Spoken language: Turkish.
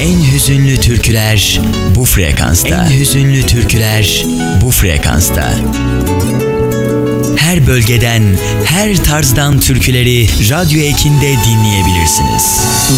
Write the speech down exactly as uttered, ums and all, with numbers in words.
En hüzünlü türküler bu frekansta. En hüzünlü türküler bu frekansta. Her bölgeden, her tarzdan türküleri Radyo Ekin'de dinleyebilirsiniz.